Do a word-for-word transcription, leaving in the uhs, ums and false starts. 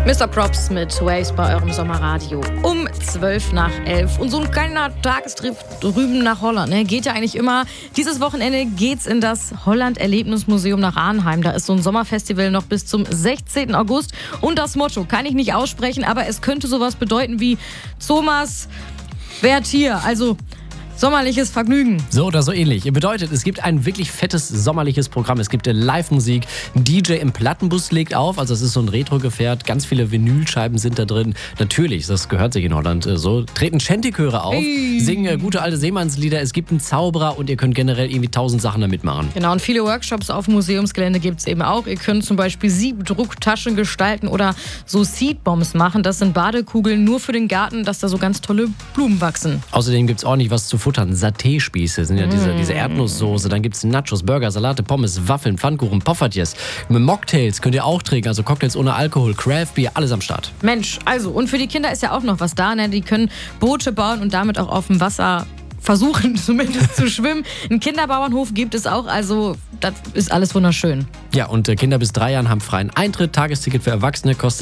Mister Props mit Waves bei eurem Sommerradio. Um zwölf nach elf. Und so ein kleiner Tagestrip drüben nach Holland, ne, geht ja eigentlich immer. Dieses Wochenende geht's in das Holland-Erlebnismuseum nach Arnheim. Da ist so ein Sommerfestival noch bis zum sechzehnten August. Und das Motto kann ich nicht aussprechen, aber es könnte sowas bedeuten wie Thomas wärt hier. Also sommerliches Vergnügen. So oder so ähnlich. Bedeutet, es gibt ein wirklich fettes sommerliches Programm. Es gibt Live-Musik. Ein D J im Plattenbus legt auf. Also es ist so ein Retro-Gefährt. Ganz viele Vinylscheiben sind da drin. Natürlich, das gehört sich in Holland so. Treten Shanty-Chöre auf, hey. singen gute alte Seemannslieder. Es gibt einen Zauberer und ihr könnt generell irgendwie tausend Sachen damit machen. Genau, und viele Workshops auf dem Museumsgelände gibt es eben auch. Ihr könnt zum Beispiel Siebdrucktaschen gestalten oder so Seedbombs machen. Das sind Badekugeln nur für den Garten, dass da so ganz tolle Blumen wachsen. Außerdem gibt es ordentlich was zu futtern. Saté-Spieße sind ja diese, Mm. diese Erdnusssoße. Dann gibt es Nachos, Burger, Salate, Pommes, Waffeln, Pfannkuchen, Poffertjes. Mit Mocktails könnt ihr auch trinken. Also Cocktails ohne Alkohol, Craft Beer, alles am Start. Mensch, also und für die Kinder ist ja auch noch was da. Ne? Die können Boote bauen und damit auch auf dem Wasser versuchen zumindest zu schwimmen. Einen Kinderbauernhof gibt es auch, also das ist alles wunderschön. Ja, und äh, Kinder bis drei Jahren haben freien Eintritt. Tagesticket für Erwachsene kostet